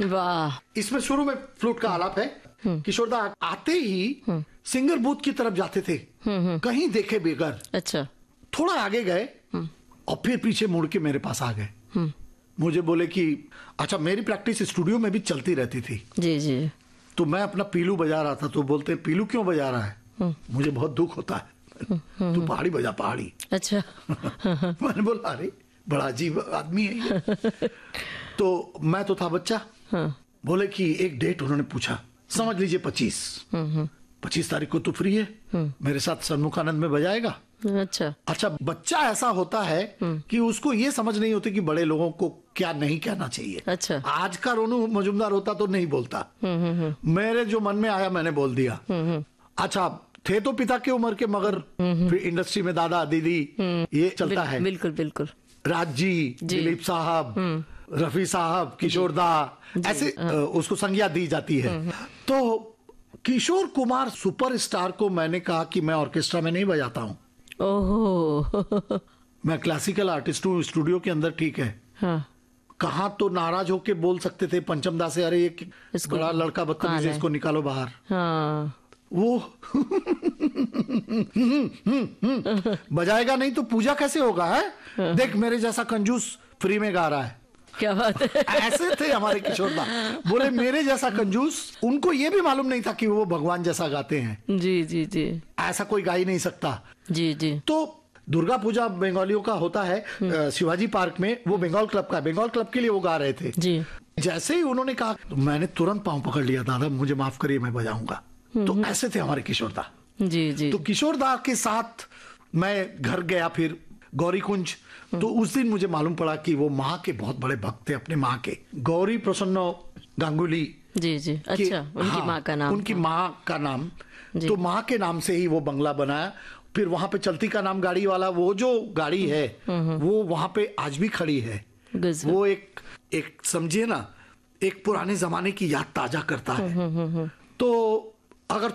वाह। इसमें शुरू में फ्लूट का आलाप है। किशोरदा आते ही सिंगर बूथ की तरफ जाते थे, कहीं देखे बगैर। अच्छा। थोड़ा आगे गए और फिर पीछे मुड़ के मेरे पास आ गए। मुझे बोले कि अच्छा, मेरी प्रैक्टिस स्टूडियो में भी चलती रहती थी जी जी। तो मैं अपना पीलू बजा रहा था, तो बोलते पीलू क्यों बजा रहा है? मुझे बहुत दुख होता है। तू पहाड़ी बजा, पहाड़ी। अच्छा। मैंने बोला अरे बड़ा अजीब आदमी है ये। तो मैं तो था बच्चा। बोले कि एक डेट उन्होंने पूछा, समझ लीजिए 25 तारीख को तो फ्री है, मेरे साथ सन्मुखानंद में बजाएगा। अच्छा, बच्चा ऐसा होता है कि उसको ये समझ नहीं होती कि बड़े लोगों को क्या नहीं कहना चाहिए। अच्छा। आज का रोनू मजुमदार होता तो नहीं बोलता। मेरे जो मन में आया मैंने बोल दिया। अच्छा, थे तो पिता की उम्र के, मगर फिर इंडस्ट्री में दादा दीदी ये चलता है। बिल्कुल बिल्कुल। राज जी, दिलीप साहब, रफी साहब, किशोर दा, ऐसे उसको संज्ञा दी जाती है। तो किशोर कुमार सुपरस्टार को मैंने कहा कि मैं ऑर्केस्ट्रा में नहीं बजाता हूँ। ओहो। मैं क्लासिकल आर्टिस्ट हूँ, स्टूडियो के अंदर ठीक है। हाँ। कहाँ तो नाराज होके बोल सकते थे पंचम दा से, अरे ये बड़ा लड़का बदतमीज है, इसको निकालो बाहर। हाँ। वो बजाएगा नहीं तो पूजा कैसे होगा है? देख मेरे जैसा कंजूस फ्री में गा रहा है। क्या बात है। ऐसे थे हमारे किशोरदा। बोले मेरे जैसा कंजूस, उनको ये भी मालूम नहीं था कि वो भगवान जैसा गाते हैं। जी जी जी। ऐसा कोई गा ही नहीं सकता। जी जी। तो दुर्गा पूजा बंगालियों का होता है शिवाजी पार्क में, वो बंगाल क्लब का है, बंगाल क्लब के लिए वो गा रहे थे जी। जैसे ही उन्होंने कहा तो मैंने तुरंत पांव पकड़ लिया, दादा मुझे माफ करिए मैं बजाऊंगा। तो ऐसे थे हमारे किशोरदा। जी जी। तो किशोरदा के साथ मैं घर गया फिर गौरी कुंज। तो उस दिन मुझे मालूम पड़ा कि वो माँ के बहुत बड़े भक्त थे, अपने माँ के, गौरी प्रसन्न गांगुली। जी जी। अच्छा, उनकी माँ का नाम? उनकी माँ का नाम। तो माँ के नाम से ही वो बंगला बनाया। फिर वहां पे चलती का नाम गाड़ी वाला, वो जो गाड़ी है वो वहां पे आज भी खड़ी है। वो एक समझिए ना, एक पुराने जमाने की याद ताजा करता है। तो अगर